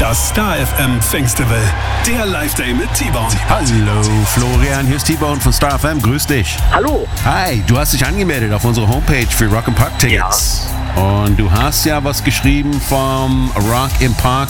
Das Star FM Festival. Der Live-Day mit T-Bone. Hallo Florian, hier ist T-Bone von Star FM. Grüß dich. Hallo. Hi, du hast dich angemeldet auf unserer Homepage für Rock im Park Tickets. Ja. Und du hast ja was geschrieben vom Rock im Park.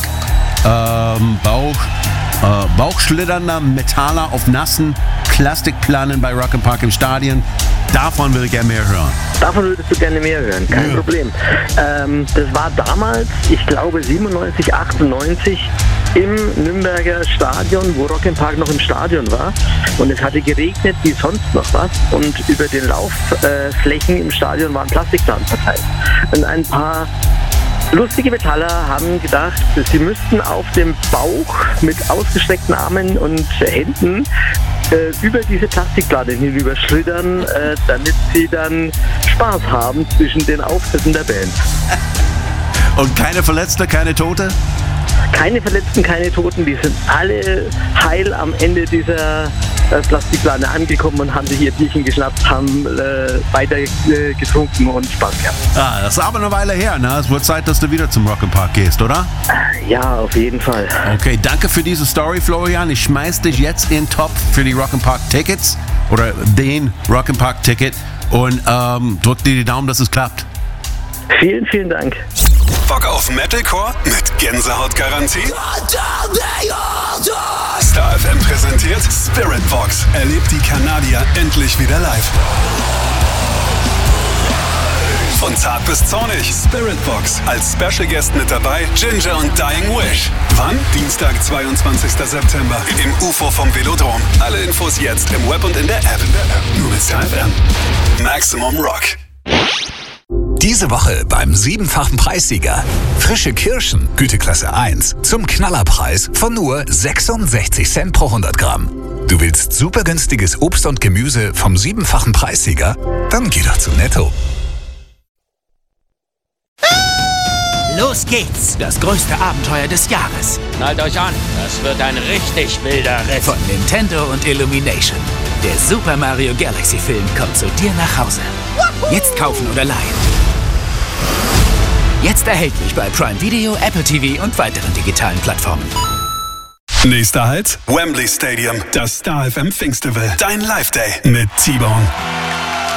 Bauchschlitternder Metaller auf nassen Plastikplanen bei Rock im Park im Stadion. Davon will ich gerne mehr hören. Davon würdest du gerne mehr hören, kein Problem. Das war damals, ich glaube 97, 98 im Nürnberger Stadion, wo Rock im Park noch im Stadion war. Und es hatte geregnet wie sonst noch was. Und über den Laufflächen im Stadion waren Plastikplanen verteilt. Und ein paar lustige Metaller haben gedacht, sie müssten auf dem Bauch mit ausgestreckten Armen und Händen über diese Plastikplatten hinüberschlittern, damit sie dann Spaß haben zwischen den Auftritten der Band. Und keine Verletzte, keine Tote? Keine Verletzten, keine Toten, die sind alle heil am Ende dieser Plastikplane angekommen und haben sich ihr Bierchen geschnappt, haben weiter getrunken und Spaß gehabt. Ah, das ist aber eine Weile her, ne? Es wird Zeit, dass du wieder zum Rock im Park gehst, oder? Ja, auf jeden Fall. Okay, danke für diese Story, Florian. Ich schmeiß dich jetzt in den Topf für die Rock im Park Tickets oder den Rock im Park Ticket und drück dir die Daumen, dass es klappt. Vielen, vielen Dank. Bock auf Metalcore mit Gänsehautgarantie? Star FM präsentiert Spiritbox. Erlebt die Kanadier endlich wieder live. Von zart bis zornig. Spiritbox. Als Special Guest mit dabei Ginger und Dying Wish. Wann? Dienstag, 22. September. Im UFO vom Velodrom. Alle Infos jetzt im Web und in der App. Nur mit Star FM. Maximum Rock. Diese Woche beim 7-fachen Preissieger. Frische Kirschen, Güteklasse 1, zum Knallerpreis von nur 66 Cent pro 100 Gramm. Du willst super günstiges Obst und Gemüse vom 7-fachen Preissieger? Dann geh doch zu Netto. Los geht's! Das größte Abenteuer des Jahres. Schnallt euch an, das wird ein richtig wilder Ritt. Von Nintendo und Illumination. Der Super Mario Galaxy Film kommt zu dir nach Hause. Jetzt kaufen oder leihen. Jetzt erhältlich bei Prime Video, Apple TV und weiteren digitalen Plattformen. Nächster Halt, Wembley Stadium, das Star FM Festival. Dein Live-Day mit T-Bone.